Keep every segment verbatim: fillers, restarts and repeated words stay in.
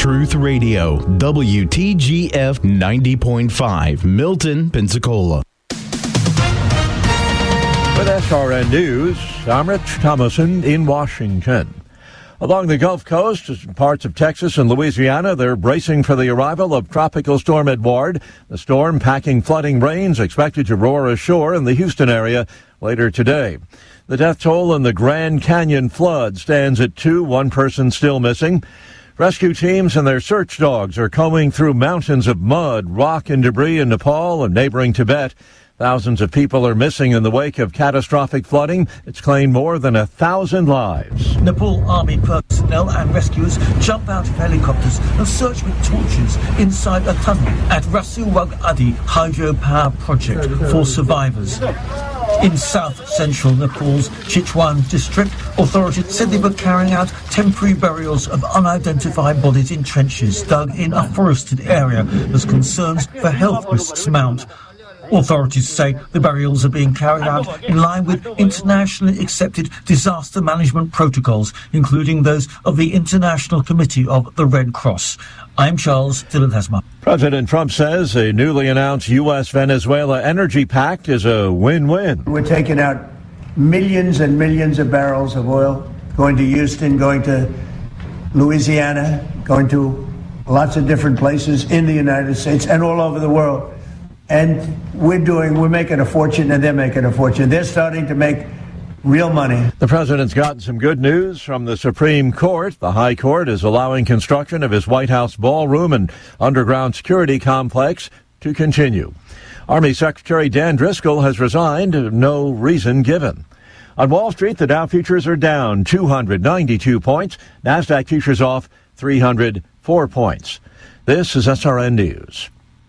Truth Radio, W T G F ninety point five, Milton, Pensacola. With S R N News, I'm Rich Thomason in Washington. Along the Gulf Coast, parts of Texas and Louisiana, they're bracing for the arrival of Tropical Storm Edouard. The storm packing flooding rains expected to roar ashore in the Houston area later today. The death toll in the Grand Canyon flood stands at two, one person still missing. Rescue teams and their search dogs are combing through mountains of mud, rock, and debris in Nepal and neighboring Tibet. Thousands of people are missing in the wake of catastrophic flooding. It's claimed more than a thousand lives. Nepal Army personnel and rescuers jump out of helicopters and search with torches inside a tunnel at Rasulwag Adi hydropower project for survivors. In south-central Nepal's Chitwan district, authorities said they were carrying out temporary burials of unidentified bodies in trenches dug in a forested area as concerns for health risks mount. Authorities say the burials are being carried out in line with internationally accepted disaster management protocols, including those of the International Committee of the Red Cross. I'm Charles Dillon-Hesma. President Trump says a newly announced U S Venezuela energy pact is a win-win. We're taking out millions and millions of barrels of oil, going to Houston, going to Louisiana, going to lots of different places in the United States and all over the world. And we're doing, we're making a fortune, and they're making a fortune. They're starting to make real money. The president's gotten some good news from the Supreme Court. The High Court is allowing construction of his White House ballroom and underground security complex to continue. Army Secretary Dan Driscoll has resigned, no reason given. On Wall Street, the Dow futures are down two hundred ninety-two points. NASDAQ futures off three hundred four points. This is S R N News.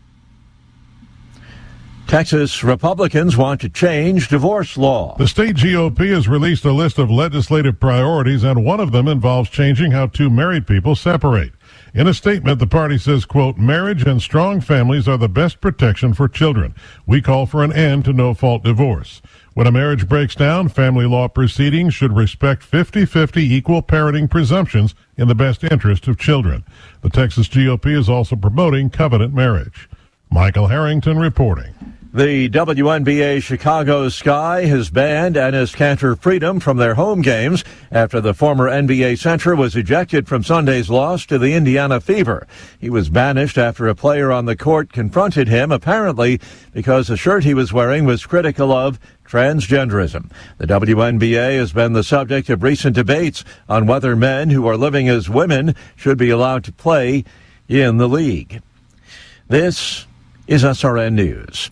Texas Republicans want to change divorce law. The state G O P has released a list of legislative priorities, and one of them involves changing how two married people separate. In a statement, the party says, quote, marriage and strong families are the best protection for children. We call for an end to no-fault divorce. When a marriage breaks down, family law proceedings should respect fifty-fifty equal parenting presumptions in the best interest of children. The Texas G O P is also promoting covenant marriage. Michael Harrington reporting. The W N B A Chicago Sky has banned Enes Kanter Freedom from their home games after the former N B A center was ejected from Sunday's loss to the Indiana Fever. He was banished after a player on the court confronted him, apparently because the shirt he was wearing was critical of transgenderism. The W N B A has been the subject of recent debates on whether men who are living as women should be allowed to play in the league. This is S R N News.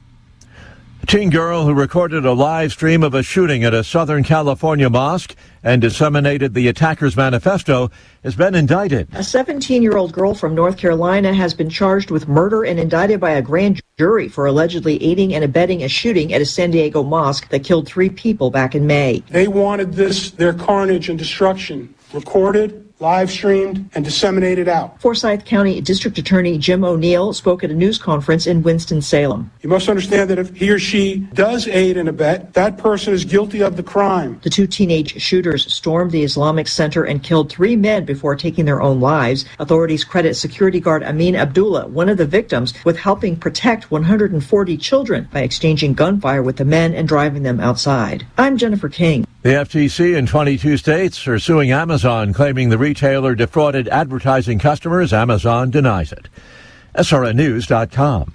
A teen girl who recorded a live stream of a shooting at a Southern California mosque and disseminated the attacker's manifesto has been indicted. A seventeen-year-old girl from North Carolina has been charged with murder and indicted by a grand jury for allegedly aiding and abetting a shooting at a San Diego mosque that killed three people back in May. They wanted this, their carnage and destruction, recorded, live streamed, and disseminated out. Forsyth County District Attorney Jim O'Neill spoke at a news conference in Winston-Salem. You must understand that if he or she does aid and abet, that person is guilty of the crime. The two teenage shooters stormed the Islamic Center and killed three men before taking their own lives. Authorities credit security guard Amin Abdullah, one of the victims, with helping protect one hundred forty children by exchanging gunfire with the men and driving them outside. I'm Jennifer King. The F T C in twenty-two states are suing Amazon, claiming the retailer defrauded advertising customers. Amazon denies it. S R N news dot com.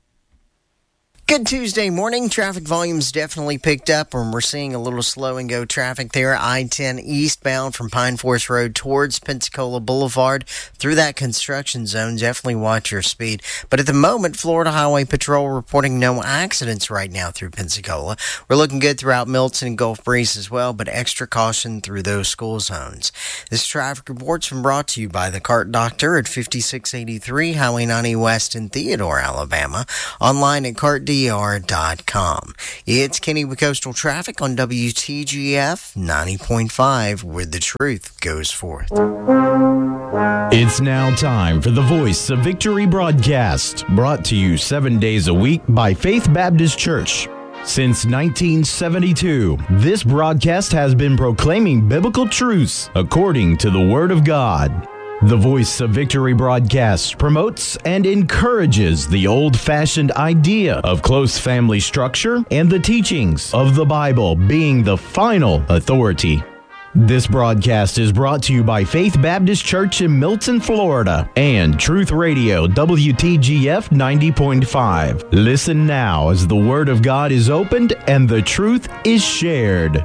Good Tuesday morning. Traffic volumes definitely picked up, and we're seeing a little slow and go traffic there. I ten eastbound from Pine Forest Road towards Pensacola Boulevard through that construction zone. Definitely watch your speed. But at the moment, Florida Highway Patrol reporting no accidents right now through Pensacola. We're looking good throughout Milton and Gulf Breeze as well, but extra caution through those school zones. This traffic report's been brought to you by the Cart Doctor at fifty-six eighty-three Highway ninety West in Theodore, Alabama. Online at cart d r dot com. It's Kenny with Coastal Traffic on W T G F ninety point five, where the truth goes forth. It's now time for the Voice of Victory broadcast, brought to you seven days a week by Faith Baptist Church. Since nineteen seventy-two, this broadcast has been proclaiming biblical truths according to the Word of God. The Voice of Victory broadcast promotes and encourages the old-fashioned idea of close family structure and the teachings of the Bible being the final authority. This broadcast is brought to you by Faith Baptist Church in Milton, Florida, and Truth Radio W T G F ninety point five. Listen now as the Word of God is opened and the truth is shared.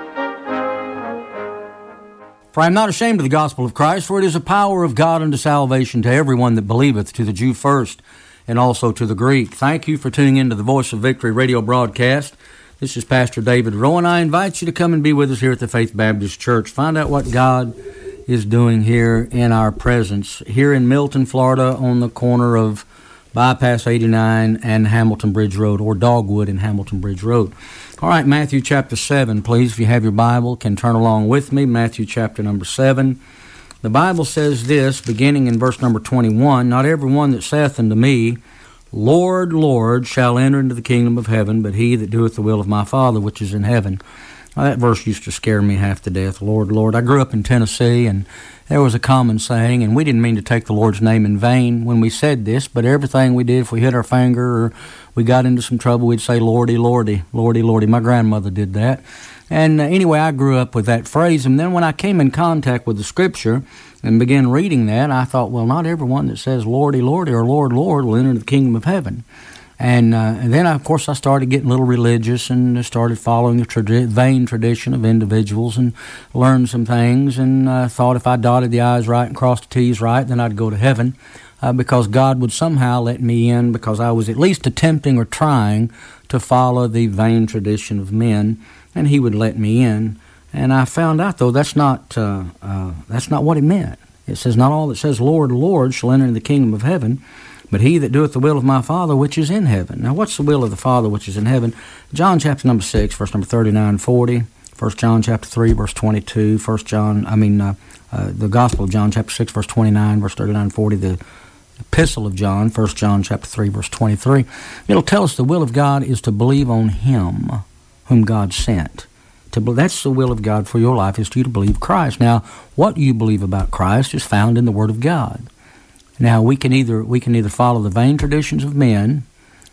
For I am not ashamed of the gospel of Christ, for it is the power of God unto salvation to everyone that believeth, to the Jew first, and also to the Greek. Thank you for tuning in to the Voice of Victory radio broadcast. This is Pastor David Rowan. I invite you to come and be with us here at the Faith Baptist Church. Find out what God is doing here in our presence. Here in Milton, Florida, on the corner of Bypass eighty-nine and Hamilton Bridge Road, or Dogwood and Hamilton Bridge Road. All right, Matthew chapter seven, please, if you have your Bible, can turn along with me. Matthew chapter number seven. The Bible says this, beginning in verse number twenty-one, "Not every one that saith unto me, Lord, Lord, shall enter into the kingdom of heaven, but he that doeth the will of my Father which is in heaven." Well, that verse used to scare me half to death. Lord, Lord. I grew up in Tennessee, and there was a common saying, and we didn't mean to take the Lord's name in vain when we said this, but everything we did, if we hit our finger or we got into some trouble, we'd say, Lordy, Lordy, Lordy, Lordy. My grandmother did that. And uh, anyway, I grew up with that phrase, and then when I came in contact with the Scripture and began reading that, I thought, well, not everyone that says Lordy, Lordy, or Lord, Lord will enter the kingdom of heaven. And, uh, and then, of course, I started getting a little religious and started following the tradi- vain tradition of individuals and learned some things and uh, thought if I dotted the I's right and crossed the T's right, then I'd go to heaven uh, because God would somehow let me in because I was at least attempting or trying to follow the vain tradition of men, and He would let me in. And I found out, though, that's not, uh, uh, that's not what it meant. It says, not all that says, Lord, Lord, shall enter into the kingdom of heaven, but he that doeth the will of my Father which is in heaven. Now, what's the will of the Father which is in heaven? John chapter number six, verse number thirty-nine and forty. First John chapter three, verse twenty-two. First John, I mean, uh, uh, the Gospel of John chapter six, verse twenty-nine, verse thirty-nine and forty. The Epistle of John, First John chapter three, verse twenty-three. It'll tell us the will of God is to believe on Him whom God sent. To, that's the will of God for your life, is to you to believe Christ. Now, what you believe about Christ is found in the Word of God. Now, we can either we can either follow the vain traditions of men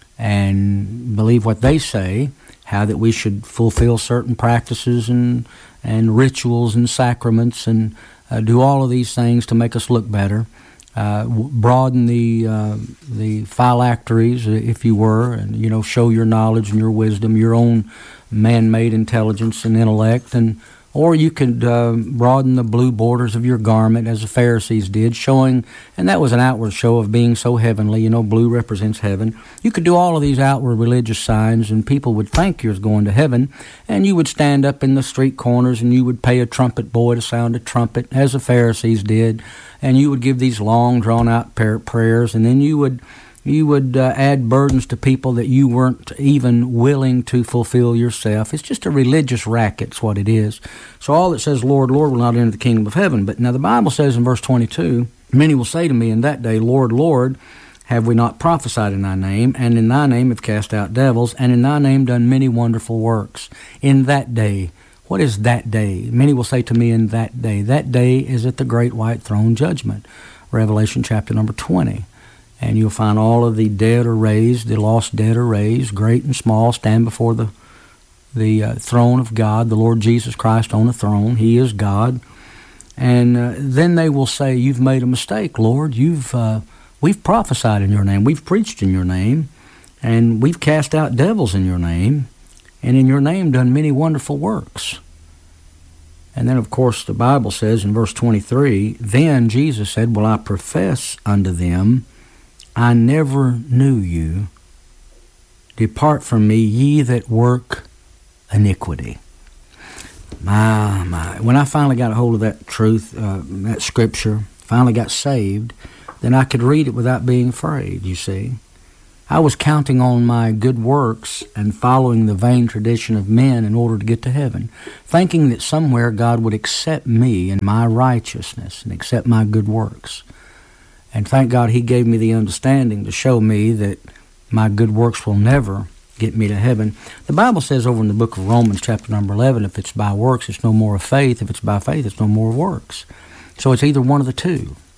and believe what they say, how that we should fulfill certain practices and and rituals and sacraments and uh, do all of these things to make us look better, uh, broaden the uh, the phylacteries, if you were, and you know, show your knowledge and your wisdom, your own man-made intelligence and intellect, and or you could uh, broaden the blue borders of your garment as the Pharisees did, showing, and that was an outward show of being so heavenly. You know, blue represents heaven. You could do all of these outward religious signs, and people would think you was going to heaven, and you would stand up in the street corners, and you would pay a trumpet boy to sound a trumpet, as the Pharisees did, and you would give these long, drawn-out prayers, and then you would You would uh, add burdens to people that you weren't even willing to fulfill yourself. It's just a religious racket's what it is. So all that says, Lord, Lord, will not enter the kingdom of heaven. But now the Bible says in verse twenty-two, many will say to me in that day, Lord, Lord, have we not prophesied in thy name, and in thy name have cast out devils, and in thy name done many wonderful works? In that day. What is that day? Many will say to me in that day. That day is at the great white throne judgment. Revelation chapter number twenty. And you'll find all of the dead are raised, the lost dead are raised, great and small, stand before the the uh, throne of God, the Lord Jesus Christ on the throne. He is God. And uh, then they will say, you've made a mistake, Lord. You've uh, we've prophesied in your name. We've preached in your name. And we've cast out devils in your name. And in your name done many wonderful works. And then, of course, the Bible says in verse twenty-three, then Jesus said, well, I profess unto them, I never knew you. Depart from me, ye that work iniquity. My, my. When I finally got a hold of that truth, uh, that scripture, finally got saved, then I could read it without being afraid, you see. I was counting on my good works and following the vain tradition of men in order to get to heaven, thinking that somewhere God would accept me and my righteousness and accept my good works. And thank God He gave me the understanding to show me that my good works will never get me to heaven. The Bible says over in the book of Romans, chapter number eleven, if it's by works, it's no more of faith. If it's by faith, it's no more of works. So it's either one of the two.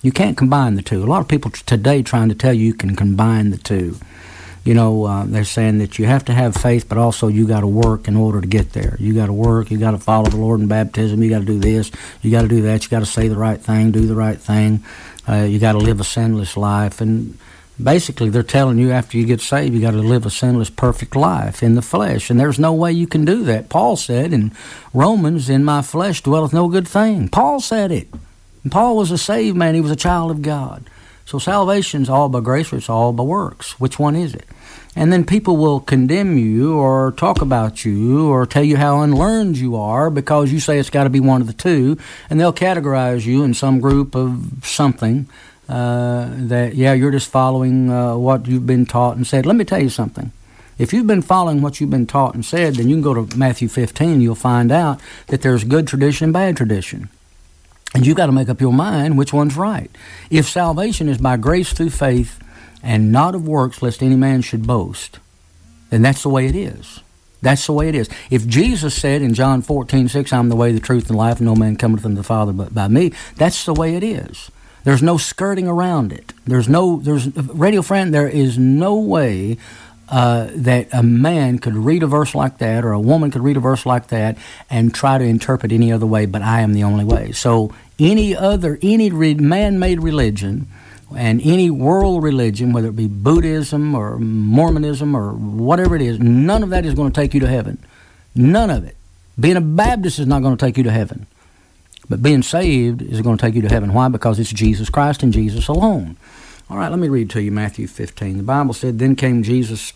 You can't combine the two. A lot of people today trying to tell you you can combine the two. You know, uh, they're saying that you have to have faith, but also you got to work in order to get there. You got to work. You got to follow the Lord in baptism. You got to do this. You got to do that. You got to say the right thing, do the right thing. Uh, you got to live a sinless life. And basically, they're telling you after you get saved, you got to live a sinless, perfect life in the flesh. And there's no way you can do that. Paul said in Romans, "In my flesh dwelleth no good thing." Paul said it. And Paul was a saved man. He was a child of God. So salvation's all by grace or it's all by works. Which one is it? And then people will condemn you or talk about you or tell you how unlearned you are because you say it's got to be one of the two, and they'll categorize you in some group of something uh, that, yeah, you're just following uh, what you've been taught and said. Let me tell you something. If you've been following what you've been taught and said, then you can go to Matthew fifteen, you'll find out that there's good tradition and bad tradition. And you've got to make up your mind which one's right. If salvation is by grace through faith and not of works, lest any man should boast, then that's the way it is. That's the way it is. If Jesus said in John fourteen six, "I'm the way, the truth, and life, and no man cometh unto the Father but by me," that's the way it is. There's no skirting around it. There's no, there's, radio friend, there is no way Uh, that a man could read a verse like that or a woman could read a verse like that and try to interpret any other way, but I am the only way. So any other, any re- man-made religion and any world religion, whether it be Buddhism or Mormonism or whatever it is, none of that is going to take you to heaven. None of it. Being a Baptist is not going to take you to heaven. But being saved is going to take you to heaven. Why? Because it's Jesus Christ and Jesus alone. All right, let me read to you Matthew fifteen. The Bible said, "Then came Jesus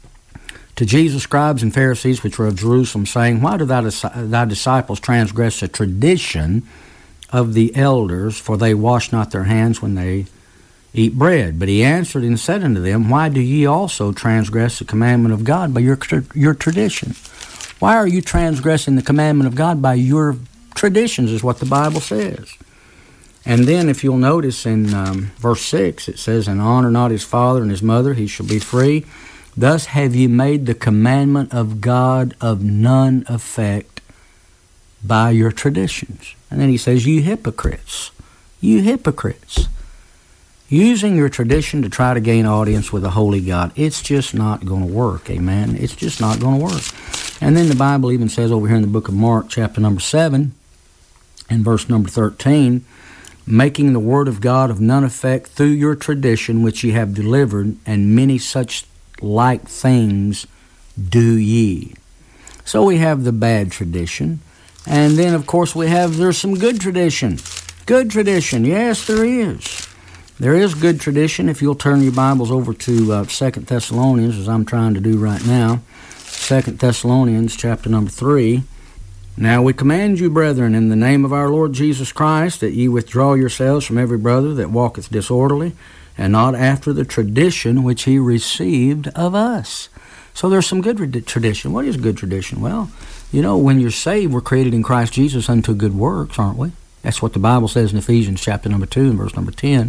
to Jesus, scribes and Pharisees, which were of Jerusalem, saying, Why do thy, thy disciples transgress the tradition of the elders? For they wash not their hands when they eat bread. But he answered and said unto them, Why do ye also transgress the commandment of God by your, your tradition?" Why are you transgressing the commandment of God by your traditions, is what the Bible says. And then if you'll notice in um, verse six, it says, "And honor not his father and his mother, he shall be free. Thus have ye made the commandment of God of none effect by your traditions." And then he says, "You hypocrites, you hypocrites, using your tradition to try to gain audience with a holy God." It's just not going to work, amen? It's just not going to work. And then the Bible even says over here in the book of Mark, chapter number seven, and verse number thirteen, "Making the word of God of none effect through your tradition which ye have delivered, and many such like things do ye." So we have the bad tradition, and then of course we have, there's some good tradition. Good tradition, yes there is. There is good tradition. If you'll turn your Bibles over to uh, Second Thessalonians, as I'm trying to do right now. Second Thessalonians chapter number three. "Now we command you, brethren, in the name of our Lord Jesus Christ, that ye withdraw yourselves from every brother that walketh disorderly, and not after the tradition which he received of us." So there's some good tradition. What is good tradition? Well, you know, when you're saved, we're created in Christ Jesus unto good works, aren't we? That's what the Bible says in Ephesians chapter number two and verse number ten.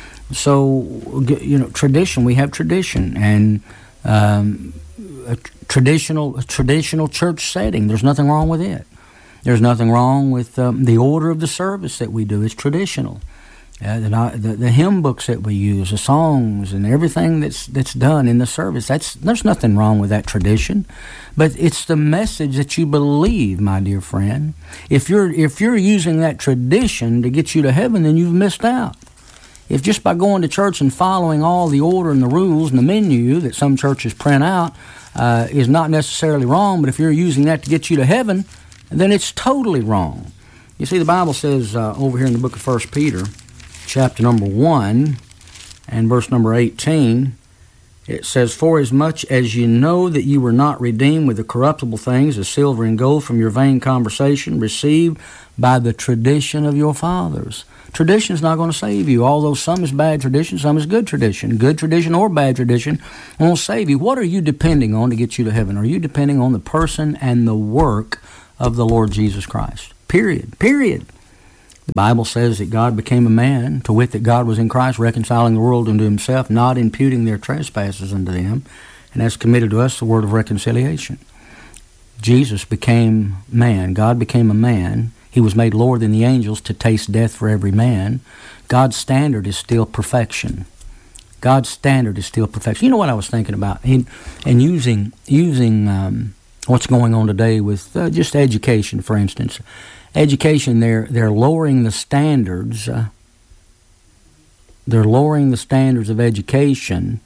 So, you know, tradition, we have tradition, and um, a traditional, a traditional church setting, there's nothing wrong with it. There's nothing wrong with um, the order of the service that we do. It's traditional. Uh, the, the, the hymn books that we use, the songs, and everything that's that's done in the service, that's there's nothing wrong with that tradition. But it's the message that you believe, my dear friend. If you're if you're using that tradition to get you to heaven, then you've missed out. If just by going to church and following all the order and the rules and the menu that some churches print out uh, is not necessarily wrong, but if you're using that to get you to heaven, then it's totally wrong. You see, the Bible says uh, over here in the book of First Peter, chapter number one and verse number eighteen, it says, "For as much as you know that you were not redeemed with the corruptible things as silver and gold from your vain conversation received by the tradition of your fathers." Tradition is not going to save you, although some is bad tradition, some is good tradition. Good tradition or bad tradition won't save you. What are you depending on to get you to heaven? Are you depending on the person and the work of the Lord Jesus Christ? Period. Period. The Bible says that God became a man, to wit that God was in Christ, reconciling the world unto himself, not imputing their trespasses unto them, and has committed to us the word of reconciliation. Jesus became man. God became a man. He was made lower than the angels to taste death for every man. God's standard is still perfection. God's standard is still perfection. You know what I was thinking about? And, and using using um, what's going on today with uh, just education, for instance. Education, they're, they're lowering the standards. Uh, they're lowering the standards of education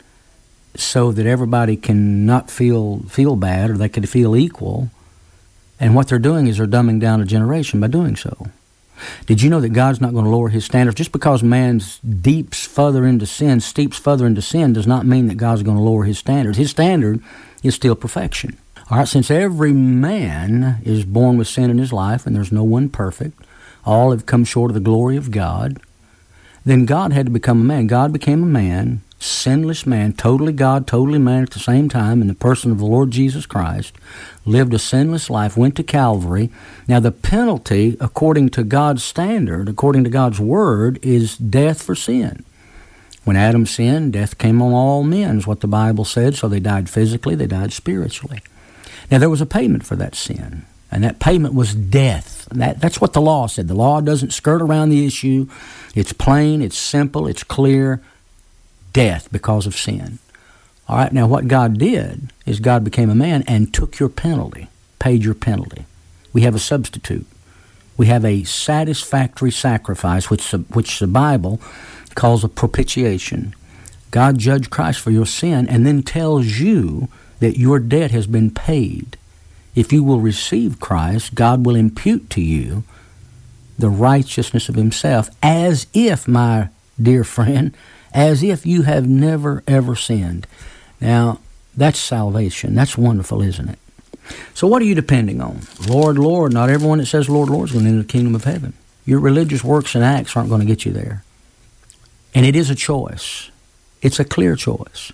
so that everybody can not feel feel bad, or they can feel equal. And what they're doing is they're dumbing down a generation by doing so. Did you know that God's not going to lower his standards? Just because man deeps further into sin, steeps further into sin, does not mean that God's going to lower his standards. His standard is still perfection. All right, since every man is born with sin in his life, and there's no one perfect, all have come short of the glory of God, then God had to become a man. God became a man, sinless man, totally God, totally man at the same time, in the person of the Lord Jesus Christ, lived a sinless life, went to Calvary. Now the penalty, according to God's standard, according to God's word, is death for sin. When Adam sinned, death came on all men, is what the Bible said, so they died physically, they died spiritually. Now there was a payment for that sin, and that payment was death. That, that's what the law said. The law doesn't skirt around the issue. It's plain, it's simple, it's clear. Death because of sin. All right, now what God did is God became a man and took your penalty, paid your penalty. We have a substitute. We have a satisfactory sacrifice, which the, which the Bible calls a propitiation. God judged Christ for your sin and then tells you that your debt has been paid. If you will receive Christ, God will impute to you the righteousness of himself, as if, my dear friend, as if you have never, ever sinned. Now, that's salvation. That's wonderful, isn't it? So what are you depending on? Lord, Lord. Not everyone that says Lord, Lord is going to enter the kingdom of heaven. Your religious works and acts aren't going to get you there. And it is a choice. It's a clear choice.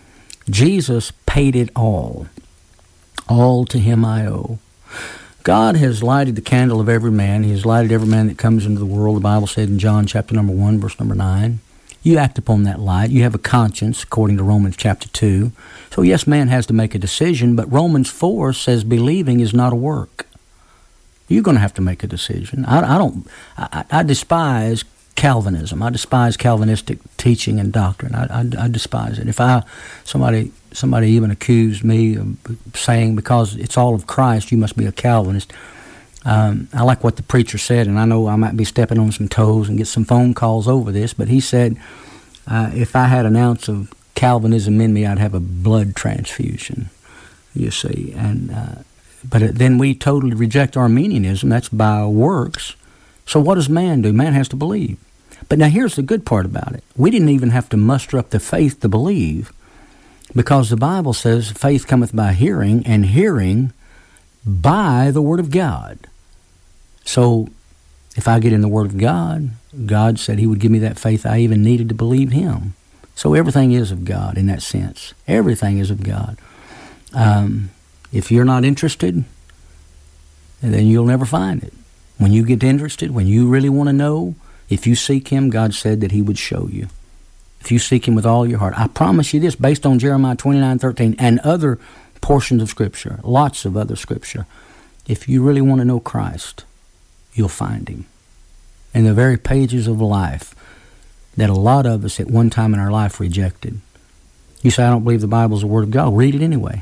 Jesus paid it all. All to him I owe. God has lighted the candle of every man. He has lighted every man that comes into the world. The Bible said in John chapter number one, verse number nine. You act upon that light. You have a conscience, according to Romans chapter two. So yes, man has to make a decision, but Romans four says believing is not a work. You're going to have to make a decision. I, I don't. I, I despise Calvinism. I despise Calvinistic teaching and doctrine. I, I, I despise it. If I somebody somebody even accused me of saying because it's all of Christ, you must be a Calvinist. Um, I like what the preacher said, and I know I might be stepping on some toes and get some phone calls over this, but he said, uh, if I had an ounce of Calvinism in me, I'd have a blood transfusion, you see. And uh, but then we totally reject Arminianism. That's by works. So what does man do? Man has to believe. But now here's the good part about it. We didn't even have to muster up the faith to believe, because the Bible says faith cometh by hearing, and hearing by the Word of God. So if I get in the Word of God, God said he would give me that faith I even needed to believe him. So everything is of God in that sense. Everything is of God. Um, if you're not interested, then you'll never find it. When you get interested, when you really want to know, if you seek him, God said that he would show you. If you seek him with all your heart. I promise you this, based on Jeremiah twenty-nine thirteen and other portions of Scripture, lots of other Scripture, if you really want to know Christ, you'll find him in the very pages of life that a lot of us at one time in our life rejected. You say, I don't believe the Bible is the Word of God. Read it anyway.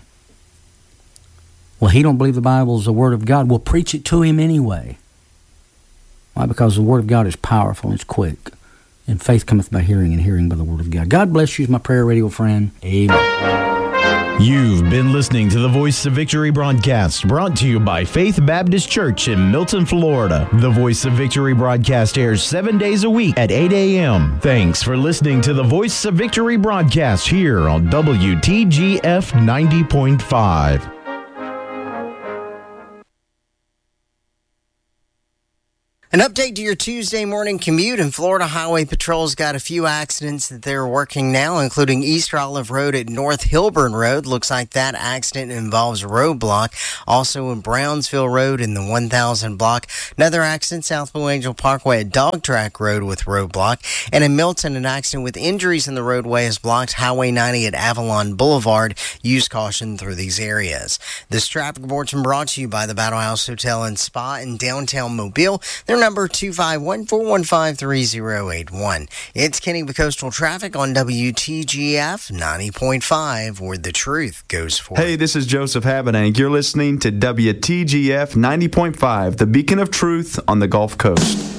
Well, he don't believe the Bible is the Word of God. Well, preach it to him anyway. Why? Because the Word of God is powerful and it's quick. And faith cometh by hearing, and hearing by the Word of God. God bless you, my prayer radio friend. Amen. You've been listening to the Voice of Victory broadcast, brought to you by Faith Baptist Church in Milton, Florida. The Voice of Victory broadcast airs seven days a week at eight a.m. Thanks for listening to the Voice of Victory broadcast here on W T G F ninety point five. An update to your Tuesday morning commute, and Florida Highway Patrol's got a few accidents that they're working now, including East Olive Road at North Hilburn Road. Looks like that accident involves a roadblock. Also in Brownsville Road in the one thousand block. Another accident, South Blue Angel Parkway at Dog Track Road with roadblock. And in Milton, an accident with injuries in the roadway has blocked Highway ninety at Avalon Boulevard. Use caution through these areas. This traffic report's been brought to you by the Battle House Hotel and Spa in downtown Mobile. Their number two five one, four one five, three zero eight one. It's Kenny with Coastal Traffic on W T G F ninety point five, where the truth goes forth. Hey, this is Joseph Habedank. You're listening to W T G F ninety point five, the beacon of truth on the Gulf Coast.